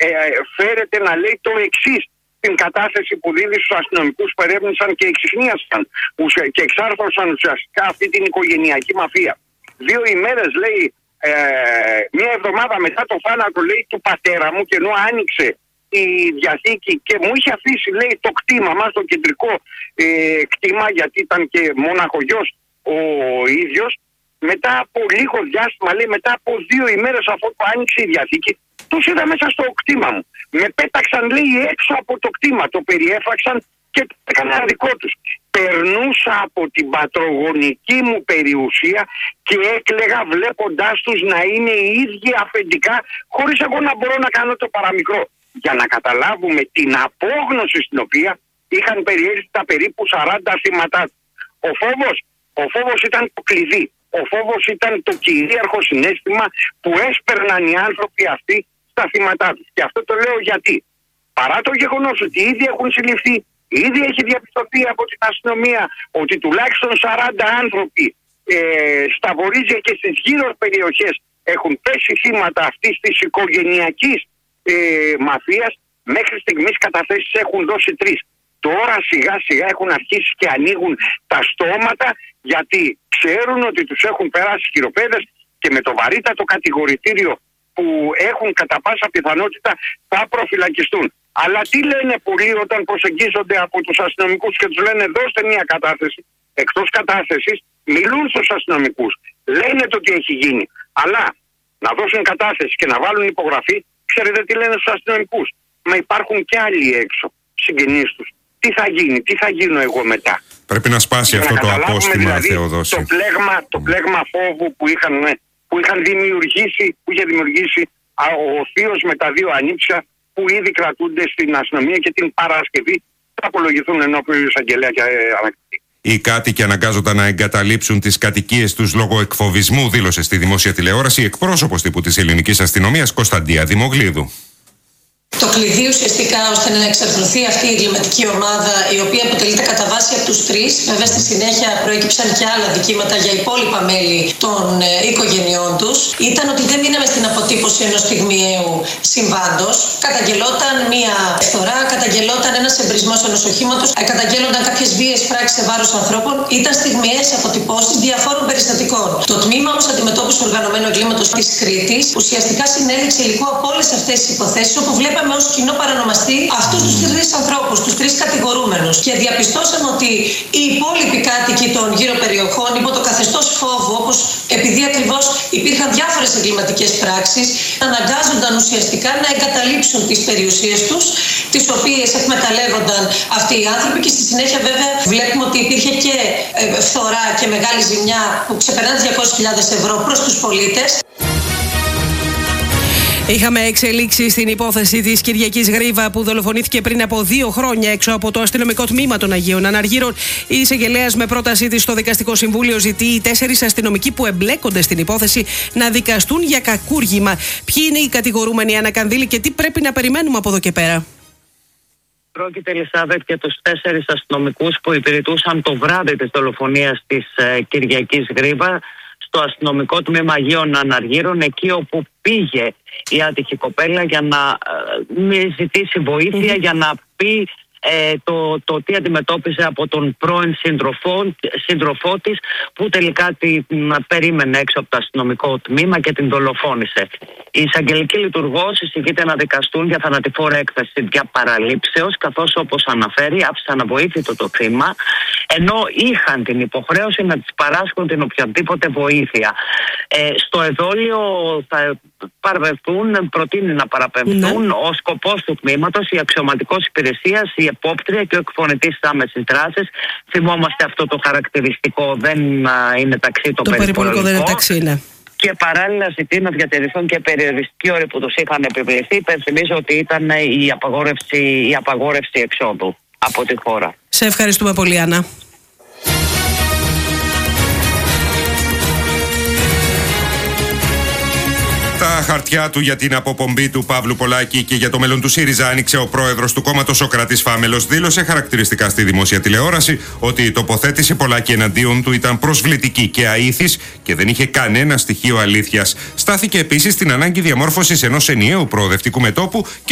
φέρεται να λέει το εξής την κατάθεση που δίδει στους αστυνομικούς που ερεύνησαν και εξιχνίασαν και εξάρθρωσαν ουσιαστικά αυτή την οικογενειακή μαφία. 2 ημέρες λέει, μία εβδομάδα μετά το θάνατο λέει του πατέρα μου, και ενώ άνοιξε η διαθήκη και μου είχε αφήσει λέει το κτήμα μας, το κεντρικό κτήμα, γιατί ήταν και μοναχογιός ο ίδιος, μετά από λίγο διάστημα, λέει μετά από 2 ημέρες αφού το άνοιξε η διαθήκη, τους είδα μέσα στο κτήμα μου. Με πέταξαν λέει έξω από το κτήμα, το περιέφραξαν και το έκαναν δικό τους. Περνούσα από την πατρογονική μου περιουσία και έκλαιγα βλέποντάς τους να είναι οι ίδιοι αφεντικά, χωρίς εγώ να μπορώ να κάνω το παραμικρό. Για να καταλάβουμε την απόγνωση στην οποία είχαν περιέλθει τα περίπου 40 θύματα. Ο φόβος ήταν το κλειδί. Ο φόβος ήταν το κυρίαρχο συναίσθημα που έσπερναν οι άνθρωποι αυτοί στα θύματά τους. Και αυτό το λέω γιατί, παρά το γεγονός ότι ήδη έχουν συλληφθεί, ήδη έχει διαπιστωθεί από την αστυνομία ότι τουλάχιστον 40 άνθρωποι στα βορίζια και στις γύρω περιοχές έχουν πέσει θύματα αυτής της οικογενειακής μαφίας, μέχρι στιγμής καταθέσεις έχουν δώσει 3. Τώρα σιγά σιγά έχουν αρχίσει και ανοίγουν τα στόματα, γιατί ξέρουν ότι τους έχουν περάσει χειροπέδες και με το βαρύτατο κατηγορητήριο που έχουν κατά πάσα πιθανότητα θα προφυλακιστούν. Αλλά τι λένε πολλοί όταν προσεγγίζονται από τους αστυνομικούς και τους λένε δώστε μια κατάθεση? Εκτός κατάθεσης μιλούν στους αστυνομικούς, λένε το τι έχει γίνει. Αλλά να δώσουν κατάθεση και να βάλουν υπογραφή, ξέρετε τι λένε στους αστυνομικούς? Μα υπάρχουν και άλλοι έξω, συγγενείς τους. Τι θα γίνει, τι θα γίνω εγώ μετά? Πρέπει να σπάσει αυτό το απόστημα, δηλαδή, Θεοδόση. Το πλέγμα φόβου που είχε δημιουργήσει ο θείος με τα 2 ανήψια που ήδη κρατούνται στην αστυνομία και την Παρασκευή θα απολογηθούν ενώπιον εισαγγελέα και ανακριτή. Οι κάτοικοι αναγκάζονταν να εγκαταλείψουν τις κατοικίες τους λόγω εκφοβισμού, δήλωσε στη δημόσια τηλεόραση εκπρόσωπος τύπου της ελληνικής αστυνομίας Κωνσταντία Δημογλίδου. Το κλειδί ουσιαστικά ώστε να εξαρθρωθεί αυτή η εγκληματική ομάδα, η οποία αποτελείται κατά βάση από τους 3, βέβαια στη συνέχεια προέκυψαν και άλλα δικήματα για υπόλοιπα μέλη των οικογενειών τους, ήταν ότι δεν μείναμε στην αποτύπωση ενός στιγμιαίου συμβάντος. Καταγγελόταν μία φθορά, καταγγελόταν ένας εμπρισμός ενός οχήματος, καταγγέλλονταν κάποιες βίαιες πράξεις σε βάρος ανθρώπων. Ήταν στιγμιαίες αποτυπώσεις διαφόρων περιστατικών. Το τμήμα όμως αντιμετώπισης οργανωμένου εγκλήματος της Κρήτης ουσιαστικά συνέλεξε υλικό από όλες αυτές τις υποθέσεις, όπου βλέπαμε ως κοινό παρανομαστή αυτούς τους 3 ανθρώπους, τους 3 κατηγορούμενους, και διαπιστώσαμε ότι οι υπόλοιποι κάτοικοι των γύρω περιοχών υπό το καθεστώς φόβου, όπως επειδή ακριβώς υπήρχαν διάφορες εγκληματικές πράξεις, αναγκάζονταν ουσιαστικά να εγκαταλείψουν τις περιουσίες τους, τις οποίες εκμεταλλεύονταν αυτοί οι άνθρωποι, και στη συνέχεια βέβαια βλέπουμε ότι υπήρχε και φθορά και μεγάλη ζημιά που ξεπερνάνε 200.000 ευρώ προς τους πολίτες. Είχαμε εξελίξει στην υπόθεση της Κυριακής Γρίβα, που δολοφονήθηκε πριν από 2 χρόνια έξω από το αστυνομικό τμήμα των Αγίων Αναργύρων. Η εισαγγελέας με πρότασή της στο Δικαστικό Συμβούλιο ζητεί οι 4 αστυνομικοί που εμπλέκονται στην υπόθεση να δικαστούν για κακούργημα. Ποιοι είναι οι κατηγορούμενοι, Άννα Κανδύλη, και τι πρέπει να περιμένουμε από εδώ και πέρα? Πρόκειται, Ελισάβετ, για τους 4 αστυνομικούς που υπηρετούσαν το βράδυ της δολοφονίας της Κυριακής Γρίβα στο αστυνομικό τμήμα Αγίων Αναργύρων, εκεί όπου πήγε η άτυχη κοπέλα για να ζητήσει βοήθεια, για να πει το τι αντιμετώπιζε από τον πρώην σύντροφό της, που τελικά την περίμενε έξω από το αστυνομικό τμήμα και την δολοφόνησε. Η εισαγγελική λειτουργός εισηγείται να δικαστούν για θανατηφόρα έκθεση δια παραλήψεως, καθώς όπως αναφέρει άφησαν αβοήθητο το θύμα, ενώ είχαν την υποχρέωση να της παράσχουν την οποιαδήποτε βοήθεια. Στο εδόλιο θα προτείνει να παραπεμφθούν ο σκοπός του τμήματος, η αξιωματικός υπηρεσίας, η επόπτρια και ο εκφωνητής άμεσης δράσης. Θυμόμαστε αυτό το χαρακτηριστικό, δεν είναι ταξί το περιπολικό. Δεν είναι ταξί, ναι. Και παράλληλα ζητεί να διατηρηθούν και περιοριστικοί όροι που τους είχαν επιβληθεί. Υπενθυμίζω ότι ήταν η απαγόρευση εξόδου από τη χώρα. Σε ευχαριστούμε πολύ, Άννα. Τα χαρτιά του για την αποπομπή του Παύλου Πολάκη και για το μέλλον του ΣΥΡΙΖΑ άνοιξε ο πρόεδρος του κόμματος, ο Κρατής Φάμελος. Δήλωσε χαρακτηριστικά στη δημόσια τηλεόραση ότι η τοποθέτηση Πολάκη εναντίον του ήταν προσβλητική και αήθης και δεν είχε κανένα στοιχείο αλήθειας. Στάθηκε επίσης στην ανάγκη διαμόρφωσης ενός ενιαίου προοδευτικού μετώπου